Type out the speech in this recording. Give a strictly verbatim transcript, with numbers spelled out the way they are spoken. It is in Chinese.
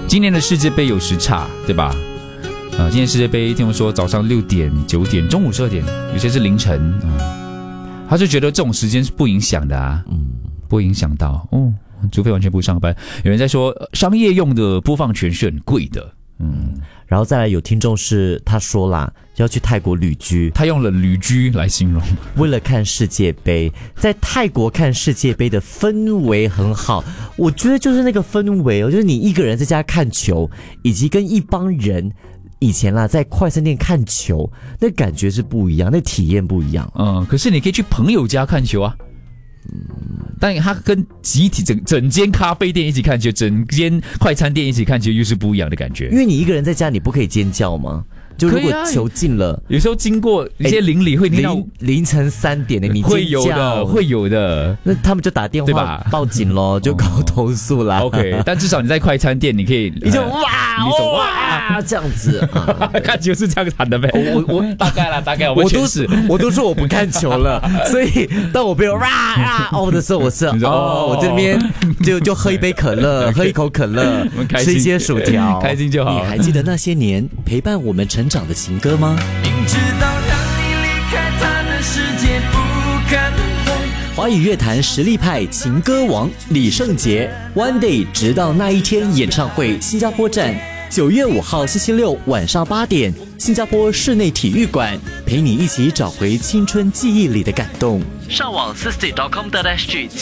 今年的世界杯有时差，对吧？啊，今年世界杯听说早上六点、九点、中午十二点，有些是凌晨啊。他就觉得这种时间是不影响的啊，嗯，不会影响到哦，除非完全不上班。有人在说商业用的播放权是很贵的，嗯。 然后再来有听众是他说啦，要去泰国旅居， 他用了旅居来形容， 为了看世界杯，在泰国看世界杯的氛围很好，我觉得就是那个氛围哦，就是你一个人在家看球，以及跟一帮人以前啦在快餐店看球，那感觉是不一样，那体验不一样。 嗯，可是你可以去朋友家看球啊。但他跟集体整整间咖啡店一起看球，整间快餐店一起看球，又是不一样的感觉。 因为你一个人在家，你不可以尖叫吗？就如果球进了、啊， 有时候经过一些邻里会听到、 欸、凌凌晨三点的，你尖叫会有的，会有的。 那他们就打电话报警咯，就搞投诉啦。 OK， 但至少你在快餐店，你可以你就哇， 你说哇这样子，啊、 看球是这样喊的呗。 我我大概啦，大概我们全是， 我都说我不看球了，所以当我被哇哇哦的时候，我是哦，我这边就就喝一杯可乐，喝一口可乐，吃一些薯条， 开心就好。 你还记得那些年陪伴我们成长的情歌吗？明知道让你离开他的世界不可能。华语乐坛实力派情歌王李圣杰 One Day 直到那一天演唱会新加坡站，九月五号星期六晚上八点，新加坡室内体育馆，陪你一起找回青春记忆里的感动。上网 sixty dot com dot s g